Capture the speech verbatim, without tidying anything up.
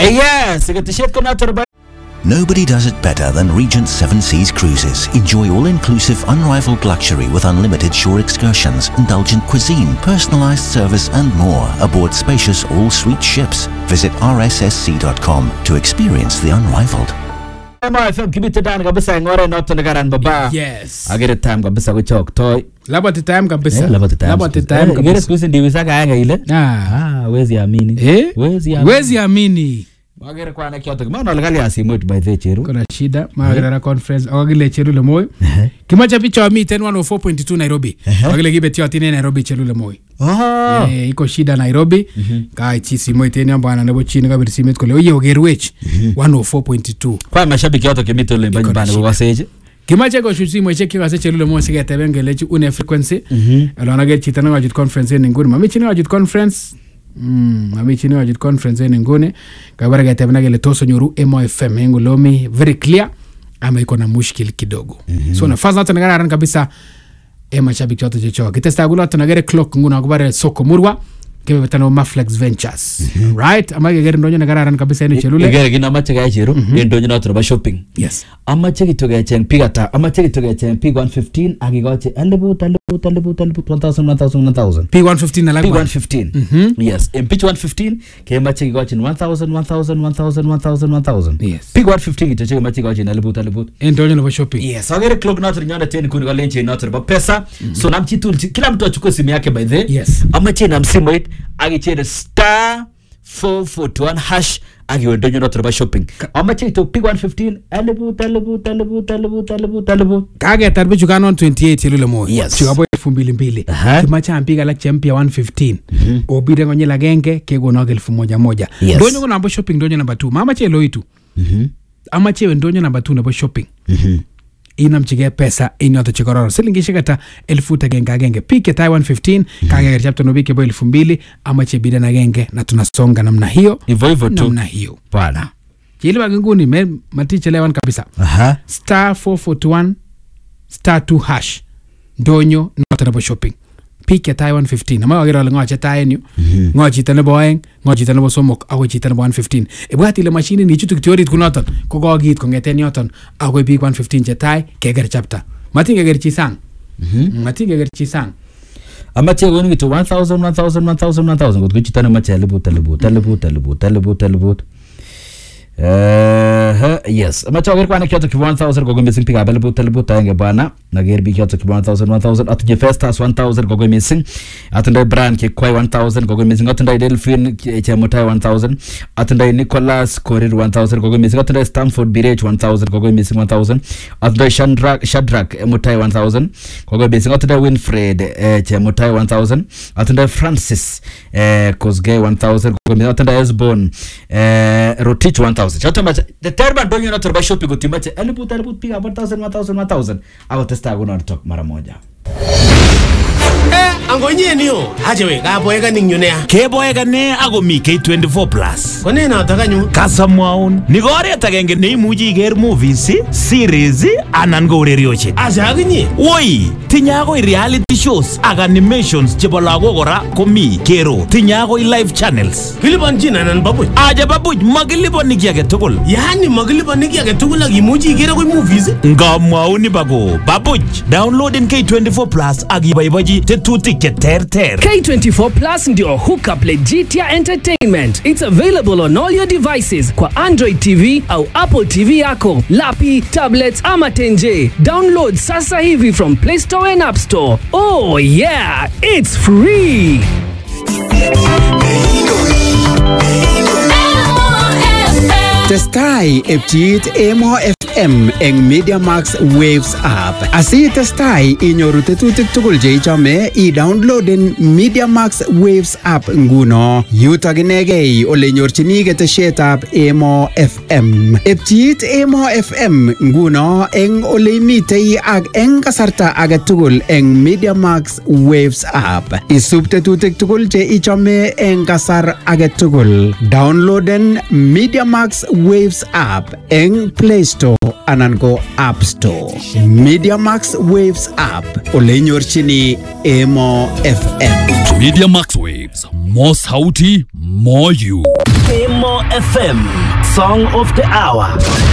Yes, ikatishia kuna turba. Nobody does it better than Regent Seven Seas Cruises. Enjoy all-inclusive, unrivaled luxury with unlimited shore excursions, indulgent cuisine, personalized service and more aboard spacious all-suite ships. Visit r s s c dot com to experience the unrivaled. M O F M kibite dan kabisa ngore noto nagaran baba. Yes. Agere time kabisa kuchok toy. Labati time kabisa. Labati time. Labati time kabisa. Agere sikusi ndiwisa kaanga ile. Ah. Ah, wezi amini. Eh? Wezi amini. Wezi amini. Magere kwa na kyoto. Maana algali asimwetu by the cheru. Kuna shida. Magere na conference. Agile cheru le moyo. Kimacha picha wa mi one oh four point two Nairobi. Agile kibeti wa tine Nairobi cheru le moyo. Oh. Eh, iko shida Nairobi. Kai chisi moyo tene ambana nebo chini kabiri simet kole. Oye ogerwech. one oh four point two. Kwa mashabiki yote kimito le mbani mbani waseje. Kimache ko shusi mo cheki kase chelulo mo sige tebenge lechi une frequency. Alona get chitana wajit conference ni nguni. Mami chini wajit conference. Mm, mami chini wajit conference ni nguni. Kabara get tebena gele toso nyuru M O F M ngulomi very clear. Ama iko na mushkil kidogo. So na faza tana gara ran kabisa ema shabiki yote checho. Kitesta gulo tana gere clock nguna kubare soko murwa. Kebe betano Maflex Ventures. Mm-hmm. Right? Ama gere ndonyo na gara ran kabisa ni chelule. Gere gina mache ga cheru. Ndonyo na troba shopping. Yes. Ama cheki toge cheng pigata. Ama cheki toge cheng P one fifteen agigoche elebu telebu telebu telebu one thousand one thousand one thousand. P one fifteen alagwa. P one fifteen. Mm-hmm. Yes. In P one fifteen ke mache gigoche one thousand one thousand one thousand one thousand one thousand. Yes. P one fifteen ite cheki mache gigoche elebu telebu. Ndonyo na shopping. Yes. Agere clock na trinyana teni kuni galenche na troba pesa. So namchitu kila mtu achukue simu yake by the. Yes. Ama cheki na msimu it agiche star four four one hash agiwe ndonyo na troba shopping. Ama cheki to P one fifteen elebu telebu telebu telebu telebu telebu. Kage tarbi chukano twenty-eight yelule mo. Yes. Chukabo elfu mbili mbili. Kimacha ampiga la champia one fifteen. Mm-hmm. Obide ngonye la genge kego na elfu moja moja. Yes. Ndonyo kuna ambo shopping ndonyo number two. Mama che loitu. Mhm. Ama che ndonyo number two nabo shopping. Mhm. Ina mchige pesa inyoto chikororo silingi shikata elfu tagenge genge pike tai one fifteen kage chapter no bike bo elfu mbili ama che bida na genge na tunasonga namna hiyo hivyo hivyo tu namna hiyo bwana jili bagunguni me matiche lewan kabisa. Aha. Star four four one star two hash ndonyo not na shopping pike tai one fifteen ama wagira le ngoche tai enyu ngochi tane boeng ngochi tane bo somok ago chi tane bo one fifteen e bwati le machine ni chutu theory kunoton ko gogit ko ngeten yoton ago pik one fifteen che tai keger chapter matinge ger chi sang mhm matinge ger chi sang ama che goni gitu one thousand one thousand one thousand one thousand ko chitane ma chele bu telebu telebu telebu telebu telebu eh yes ama chawer kwa na kyoto ki one thousand gogo missing pick abele bu telebu taenge bana na ger bi kyoto ki one thousand one thousand at je festas one thousand gogo missing atunda brand ki kwai one thousand gogo missing atunda delphin che motai one thousand atunda Nicholas Korir one thousand gogo missing atunda Stanford Birech one thousand gogo missing one thousand atunda Shadrack Shadrack motai one thousand gogo missing atunda Winfred che motai one thousand atunda Francis eh Kosgei one thousand gogo missing atunda Esbon eh Rotich one thousand. Chota macha the terba ndonyo na turba shopping utimache elibu elibu piga one thousand one thousand one thousand au testa gona talk mara moja. Eh angonye niyo ajewe ka boyega ningyune ya ke boyega ne ago mi K twenty-four plus kone na takanyu kasamwaun ni gore tagenge ne imuji ger movies series anan go urerioche aja aginye woi tinyago reality shows aga animations chebo lago gora komi kero tinyago live channels kilibon jina nan babuj aja babuj magilibon ni kiage tugul yani magilibon ni kiage tugul ak imuji ger go movies ngamwauni bago babuj downloading K twenty-four plus agi baibaji tetutik ter ter K twenty-four plus ndio hookup legitia entertainment. It's available on all your devices kwa Android T V au Apple T V yako, lapi, tablets ama tenje. Download sasa hivi from Play Store and App Store. Oh yeah, it's free. Testai epchit M O F M eng Media Max Waves app. Asi testai inyoru tetutik tugul che ichome i-downloaden Media Max Waves app nguno. Yutok inegei ole nyorchini ketesietab M O F M. Epchit M O F M nguno eng ole imitei ak eng kasarta age tugul eng Media Max Waves app. Isub tetutik tugul che ichome eng kasar age tugul. Downloaden Media Max Waves app eng Play Store anan ko App Store. Media Max Waves app ole nyorchini M O F M. Media Max Waves, more sauti, more you. Emo F M, Song of the Hour.